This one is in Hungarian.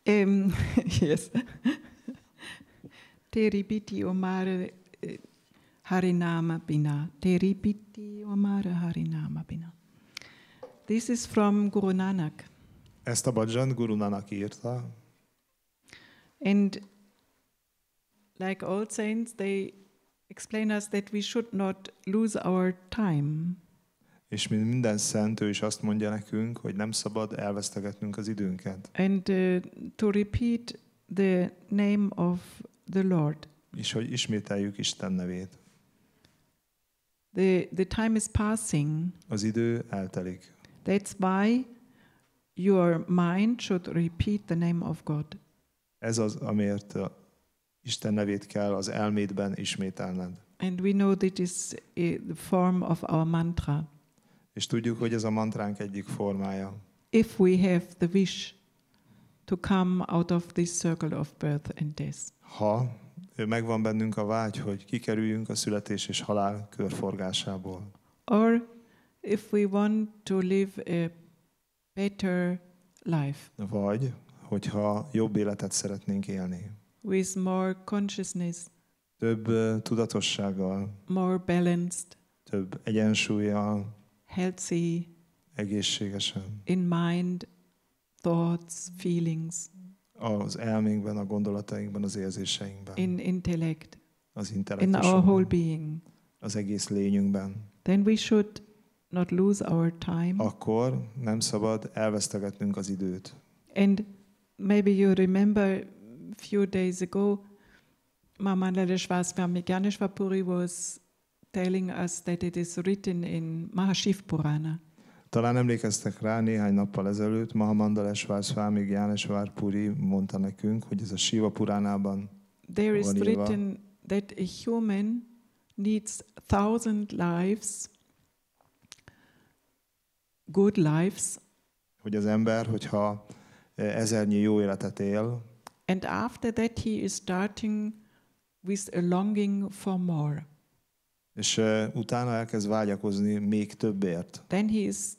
Yes. Teripiti Omare Harinama Bina. Teripiti Omare Harinama Bina. This is from Guru Nanak. Ezt a bhajant Guru Nanak írta, And like all saints, they explain us that we should not lose our time. és mint minden szent, ő is azt mondja nekünk, hogy nem szabad elvesztegetnünk az időnket. And to repeat the name of the Lord. És hogy ismételjük Isten nevét. The time is passing. Az idő eltelik. That's why your mind should repeat the name of God. Ez az, amiért Isten nevét kell az elmédben ismételned. And we know that is the form of our mantra. És tudjuk, hogy ez a mantránk egyik formája. If we have the wish to come out of this circle of birth and death. Ha megvan bennünk a vágy, hogy kikerüljünk a születés és halál körforgásából. Or if we want to live a better life. Vagy, hogyha jobb életet szeretnénk élni. With more consciousness. Több tudatossággal. More balanced. Több egyensúllyal. Healthy. Egészségesen. In mind, thoughts, feelings. Az elménkben, a gondolatainkban, az érzéseinkben. In intellect. Az In intellektusunkban. our whole being. Az egész lényünkben. Then we should not lose our time. Akkor nem szabad elvesztegetnünk az időt. And maybe you remember a few days ago, Mama Laleshwar Gyaneshwar Puri was telling us that it is written in Mahashiv Purana. Talán emlékeztek rá, néhány nappal ezelőtt Mahamandaleshwar Swami Gyaneshwar Puri mondta nekünk, hogy ez a Shiva Puránában There is van írva, written that a human needs 1,000 lives, good lives, hogy az ember, hogyha 1000-nyi jó életet él, and after that he is starting with a longing for more. és utána elkezd vágyakozni még többért. Then he is